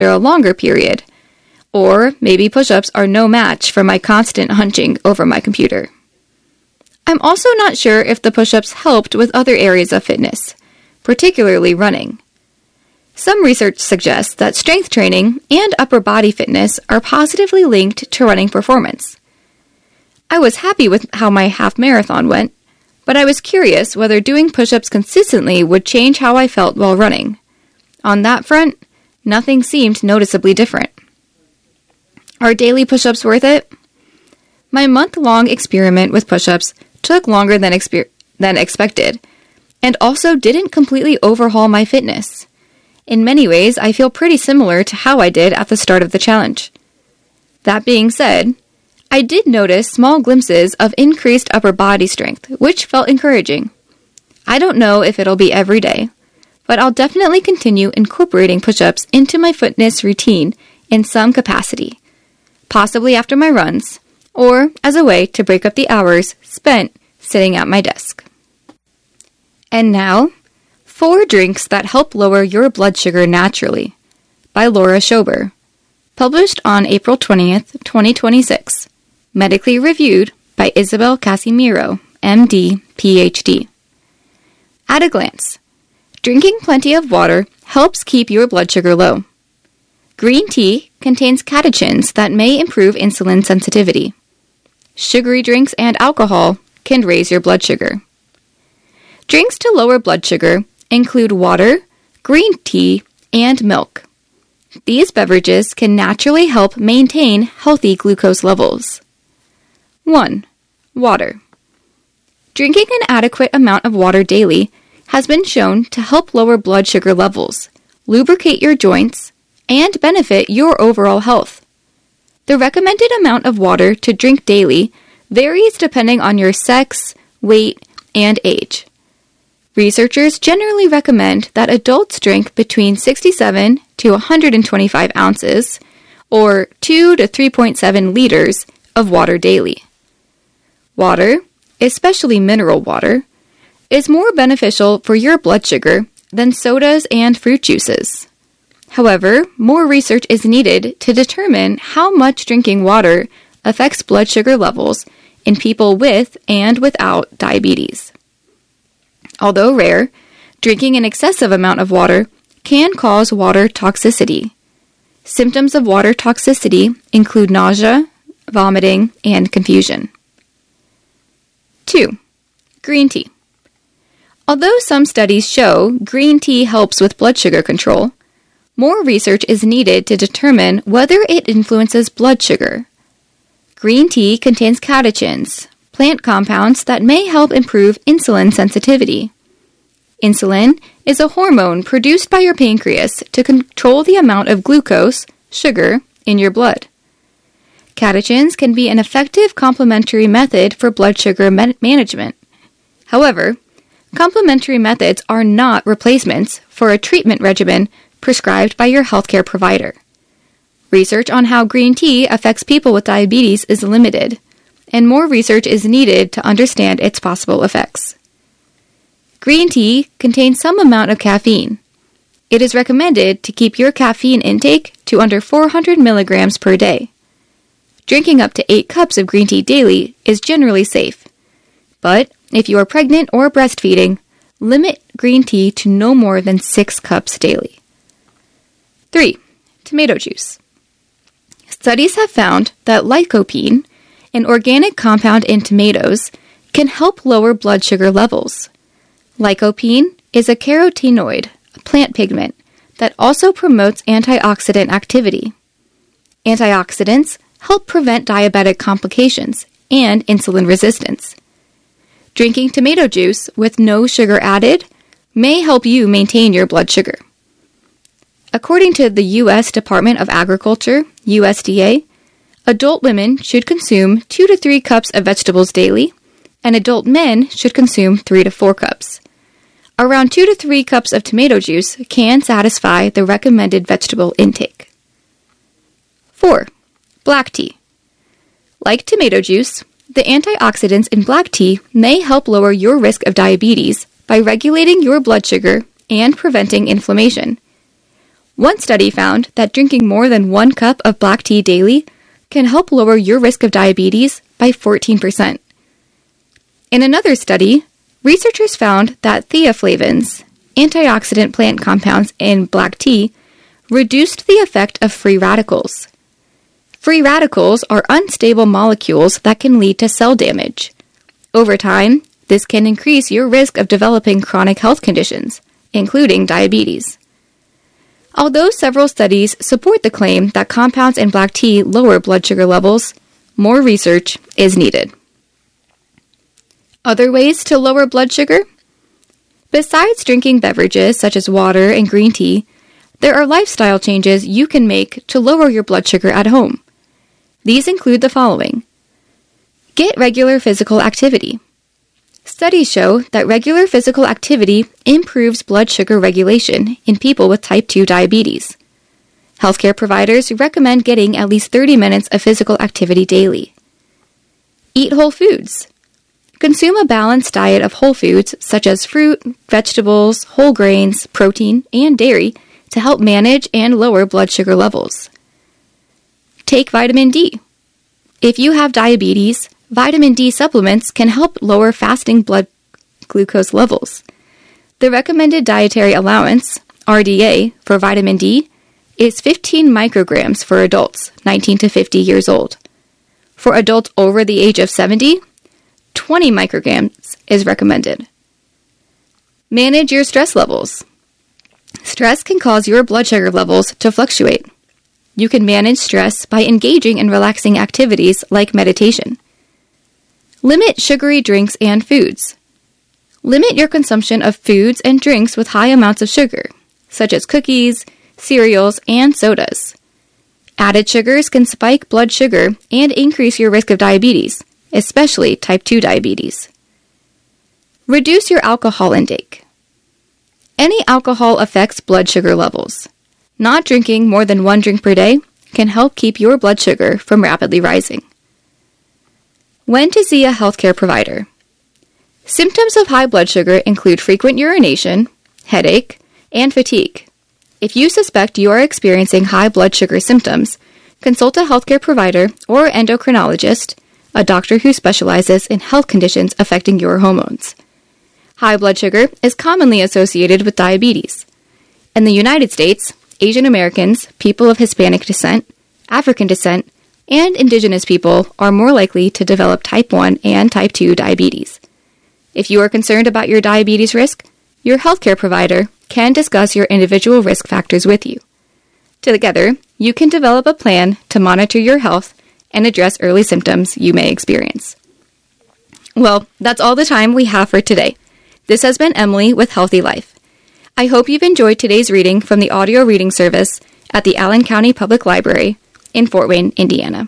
a longer period. Or maybe push-ups are no match for my constant hunching over my computer. I'm also not sure if the push-ups helped with other areas of fitness, particularly running. Some research suggests that strength training and upper body fitness are positively linked to running performance. I was happy with how my half marathon went, but I was curious whether doing push-ups consistently would change how I felt while running. On that front, nothing seemed noticeably different. Are daily push-ups worth it? My month-long experiment with push-ups took longer than expected, and also didn't completely overhaul my fitness. In many ways, I feel pretty similar to how I did at the start of the challenge. That being said, I did notice small glimpses of increased upper body strength, which felt encouraging. I don't know if it'll be every day, but I'll definitely continue incorporating push-ups into my fitness routine in some capacity, possibly after my runs, or as a way to break up the hours spent sitting at my desk. And now, 4 drinks that help lower your blood sugar naturally, by Laura Schober, published on April 20th, 2026, medically reviewed by Isabel Casimiro, MD, PhD. At a glance, drinking plenty of water helps keep your blood sugar low. Green tea contains catechins that may improve insulin sensitivity. Sugary drinks and alcohol can raise your blood sugar. Drinks to lower blood sugar include water, green tea, and milk. These beverages can naturally help maintain healthy glucose levels. 1. Water. Drinking an adequate amount of water daily has been shown to help lower blood sugar levels, lubricate your joints, and benefit your overall health. The recommended amount of water to drink daily varies depending on your sex, weight, and age. Researchers generally recommend that adults drink between 67 to 125 ounces, or 2 to 3.7 liters, of water daily. Water, especially mineral water, is more beneficial for your blood sugar than sodas and fruit juices. However, more research is needed to determine how much drinking water affects blood sugar levels in people with and without diabetes. Although rare, drinking an excessive amount of water can cause water toxicity. Symptoms of water toxicity include nausea, vomiting, and confusion. 2. Green tea. Although some studies show green tea helps with blood sugar control, more research is needed to determine whether it influences blood sugar. Green tea contains catechins, plant compounds that may help improve insulin sensitivity. Insulin is a hormone produced by your pancreas to control the amount of glucose, sugar, in your blood. Catechins can be an effective complementary method for blood sugar management. However, complementary methods are not replacements for a treatment regimen prescribed by your healthcare provider. Research on how green tea affects people with diabetes is limited, and more research is needed to understand its possible effects. Green tea contains some amount of caffeine. It is recommended to keep your caffeine intake to under 400 milligrams per day. Drinking up to 8 cups of green tea daily is generally safe, but if you are pregnant or breastfeeding, limit green tea to no more than 6 cups daily. 3. Tomato juice. Studies have found that lycopene, an organic compound in tomatoes, can help lower blood sugar levels. Lycopene is a carotenoid, a plant pigment, that also promotes antioxidant activity. Antioxidants help prevent diabetic complications and insulin resistance. Drinking tomato juice with no sugar added may help you maintain your blood sugar. According to the U.S. Department of Agriculture, USDA, adult women should consume 2 to 3 cups of vegetables daily, and adult men should consume 3 to 4 cups. Around 2 to 3 cups of tomato juice can satisfy the recommended vegetable intake. 4. Black tea. Like tomato juice, the antioxidants in black tea may help lower your risk of diabetes by regulating your blood sugar and preventing inflammation. One study found that drinking more than 1 cup of black tea daily can help lower your risk of diabetes by 14%. In another study, researchers found that theaflavins, antioxidant plant compounds in black tea, reduced the effect of free radicals. Free radicals are unstable molecules that can lead to cell damage. Over time, this can increase your risk of developing chronic health conditions, including diabetes. Although several studies support the claim that compounds in black tea lower blood sugar levels, more research is needed. Other ways to lower blood sugar? Besides drinking beverages such as water and green tea, there are lifestyle changes you can make to lower your blood sugar at home. These include the following. Get regular physical activity. Studies show that regular physical activity improves blood sugar regulation in people with type 2 diabetes. Healthcare providers recommend getting at least 30 minutes of physical activity daily. Eat whole foods. Consume a balanced diet of whole foods such as fruit, vegetables, whole grains, protein, and dairy to help manage and lower blood sugar levels. Take vitamin D. If you have diabetes, vitamin D supplements can help lower fasting blood glucose levels. The recommended dietary allowance, RDA, for vitamin D is 15 micrograms for adults 19 to 50 years old. For adults over the age of 70, 20 micrograms is recommended. Manage your stress levels. Stress can cause your blood sugar levels to fluctuate. You can manage stress by engaging in relaxing activities like meditation. Limit sugary drinks and foods. Limit your consumption of foods and drinks with high amounts of sugar, such as cookies, cereals, and sodas. Added sugars can spike blood sugar and increase your risk of diabetes, especially type 2 diabetes. Reduce your alcohol intake. Any alcohol affects blood sugar levels. Not drinking more than 1 drink per day can help keep your blood sugar from rapidly rising. When to see a healthcare provider. Symptoms of high blood sugar include frequent urination, headache, and fatigue. If you suspect you are experiencing high blood sugar symptoms, consult a healthcare provider or endocrinologist, a doctor who specializes in health conditions affecting your hormones. High blood sugar is commonly associated with diabetes. In the United States, Asian Americans, people of Hispanic descent, African descent, and indigenous people are more likely to develop type 1 and type 2 diabetes. If you are concerned about your diabetes risk, your healthcare provider can discuss your individual risk factors with you. Together, you can develop a plan to monitor your health and address early symptoms you may experience. Well, that's all the time we have for today. This has been Emily with Healthy Life. I hope you've enjoyed today's reading from the audio reading service at the Allen County Public Library in Fort Wayne, Indiana.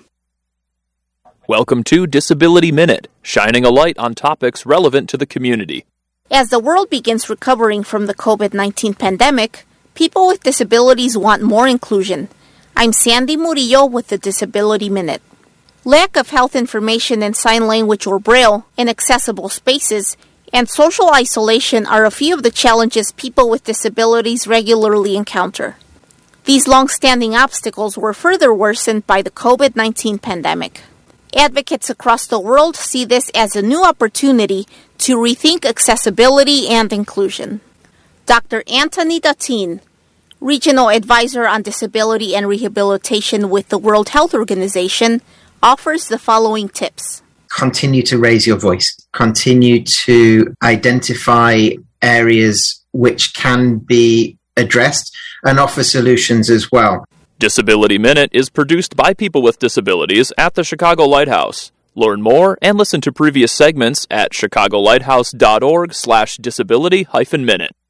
Welcome to Disability Minute, shining a light on topics relevant to the community. As the world begins recovering from the COVID-19 pandemic, people with disabilities want more inclusion. I'm Sandy Murillo with the Disability Minute. Lack of health information in sign language or Braille, inaccessible spaces, and social isolation are a few of the challenges people with disabilities regularly encounter. These long-standing obstacles were further worsened by the COVID-19 pandemic. Advocates across the world see this as a new opportunity to rethink accessibility and inclusion. Dr. Anthony Datin, Regional Advisor on Disability and Rehabilitation with the World Health Organization, offers the following tips. Continue to raise your voice. Continue to identify areas which can be addressed and offer solutions as well. Disability Minute is produced by people with disabilities at the Chicago Lighthouse. Learn more and listen to previous segments at chicagolighthouse.org/disability-minute.